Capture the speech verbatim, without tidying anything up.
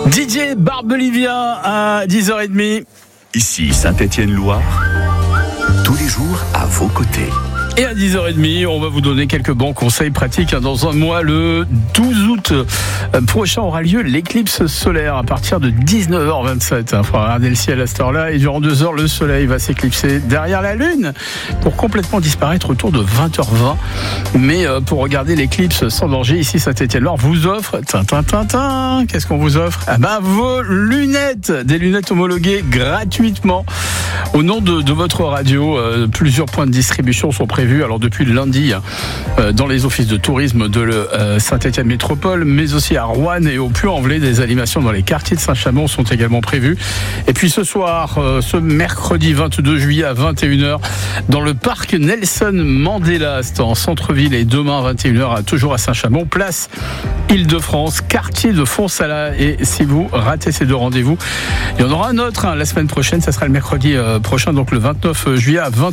D J Barbelivien à dix heures trente. Ici Saint-Étienne-Loire, tous les jours à vos côtés. Et à dix heures trente, on va vous donner quelques bons conseils pratiques. Dans un mois, le douze août prochain, aura lieu l'éclipse solaire à partir de dix-neuf heures vingt-sept. Il faut regarder le ciel à cette heure-là. Et durant deux heures, le soleil va s'éclipser derrière la Lune pour complètement disparaître autour de vingt heures vingt. Mais pour regarder l'éclipse sans danger, ici Saint-Étienne-Loire vous offre... Tintin, tintin, qu'est-ce qu'on vous offre ? Ah ben, vos lunettes, des lunettes homologuées gratuitement. Au nom de, de votre radio, euh, plusieurs points de distribution sont prévus. Alors depuis le lundi, euh, dans les offices de tourisme de euh, Saint-Étienne Métropole, mais aussi à Roanne et au Puy-en-Velay, des animations dans les quartiers de Saint-Chamond sont également prévues. Et puis ce soir, euh, ce mercredi vingt-deux juillet à vingt et une heures, dans le parc Nelson Mandela, c'est en centre-ville, et demain vingt et une heures, toujours à Saint-Chamond, place Île-de-France, quartier de Fonsala. Et si vous ratez ces deux rendez-vous, il y en aura un autre hein, la semaine prochaine, ça sera le mercredi euh, prochain, donc le vingt-neuf juillet à vingt